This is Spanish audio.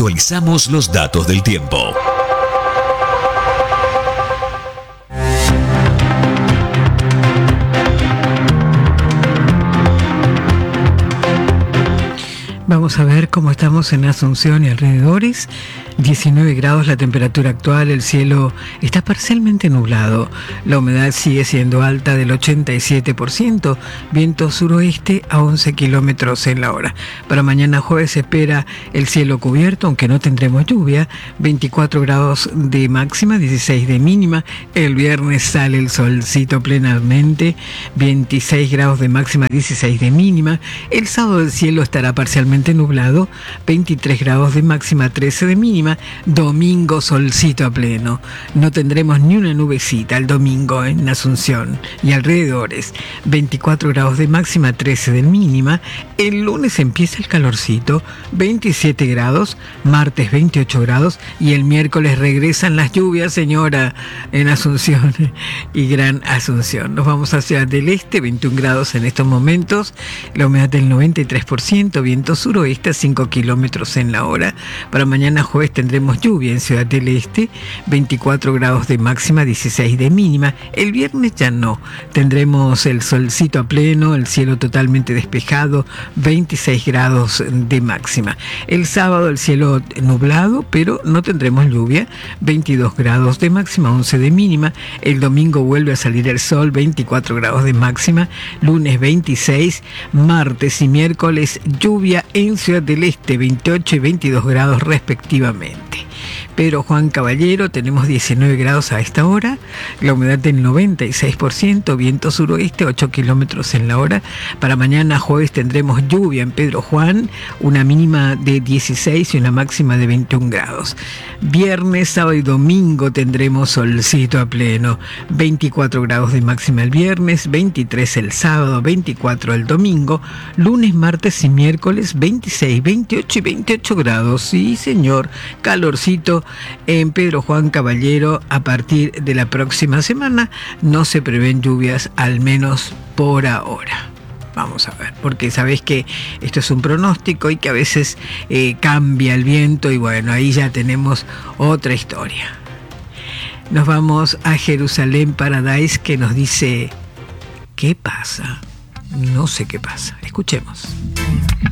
Actualizamos los datos del tiempo. Vamos a ver cómo estamos en Asunción y alrededores. 19 grados la temperatura actual, el cielo está parcialmente nublado, la humedad sigue siendo alta del 87%, viento suroeste a 11 kilómetros en la hora. Para mañana jueves se espera el cielo cubierto, aunque no tendremos lluvia, 24 grados de máxima, 16 de mínima. El viernes sale el solcito plenamente, 26 grados de máxima, 16 de mínima. El sábado el cielo estará parcialmente nublado, 23 grados de máxima, 13 de mínima. Domingo solcito a pleno, no tendremos ni una nubecita el domingo en Asunción y alrededores, 24 grados de máxima, 13 de mínima. El lunes empieza el calorcito, 27 grados, martes 28 grados y el miércoles regresan las lluvias, señora, en Asunción y Gran Asunción. Nos vamos a Ciudad del Este, 21 grados en estos momentos, la humedad del 93%, viento suroeste a 5 kilómetros en la hora. Para mañana jueves tendremos lluvia en Ciudad del Este, 24 grados de máxima, 16 de mínima. El viernes ya no, tendremos el solcito a pleno, el cielo totalmente despejado, 26 grados de máxima. El sábado el cielo nublado, pero no tendremos lluvia, 22 grados de máxima, 11 de mínima. El domingo vuelve a salir el sol, 24 grados de máxima, lunes 26, martes y miércoles lluvia en Ciudad del Este, 28 y 22 grados respectivamente. Pedro Juan Caballero, tenemos 19 grados a esta hora, la humedad del 96%, viento suroeste 8 kilómetros en la hora. Para mañana jueves tendremos lluvia en Pedro Juan, una mínima de 16 y una máxima de 21 grados. Viernes, sábado y domingo tendremos solcito a pleno, 24 grados de máxima el viernes, 23 el sábado, 24 el domingo. Lunes, martes y miércoles 26, 28 y 28 grados. Sí, señor, calorcito en Pedro Juan Caballero. A partir de la próxima semana no se prevén lluvias, al menos por ahora. Vamos a ver, porque sabés que esto es un pronóstico y que a veces cambia el viento y bueno, ahí ya tenemos otra historia. Nos vamos a Jerusalén Paradise, que nos dice: ¿qué pasa? No sé qué pasa. Escuchemos.